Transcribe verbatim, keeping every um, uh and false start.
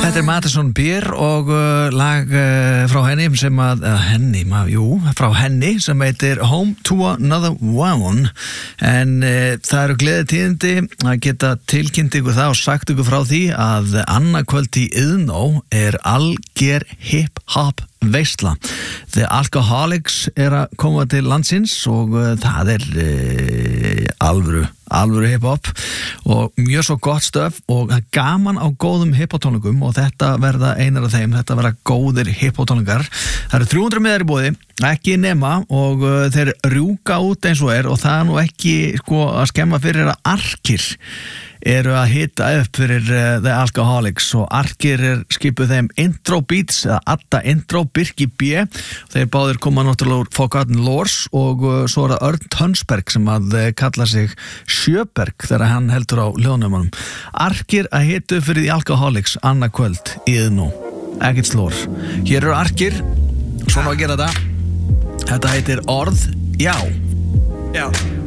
Þetta er Madison Beer og uh, lag uh, frá henni sem að, uh, henni, maður, jú, frá henni sem heitir Home to Another One en uh, það eru gleði tíðindi að geta tilkynnt ykkur það og sagt ykkur frá því að annað kvöld í Iðnó er alger hip-hop veisla. The Alcoholics er að koma til landsins og uh, það er uh, alvöru, alvöru hip-hop og mjög svo gott stöf og gaman á góðum hip-hop tónleikum og þetta verða einar af þeim, þetta verða góðir hip-hop tónleikar. Það eru þrjú hundruð miðar í boði, ekki nema og uh, þeir rjúka út eins og er og það er nú ekki sko að skemma fyrir að Arkir eru að hita upp fyrir uh, The Alcoholics og Arkir er skipuð þeim Intro Beats eða Adda Intro, Birki B þeir báðir koma náttúrulega úr Forgotten Lores og uh, svo er það Örn Tönsberg sem að uh, kalla sig Sjöberg þegar hann heldur á hljóðnumunum. Arkir að hita upp fyrir The Alcoholics annað kvöld í Iðnó, ekkert slór. Hér eru Arkir, svona að gera þetta. Þetta heitir Orð, já. Já.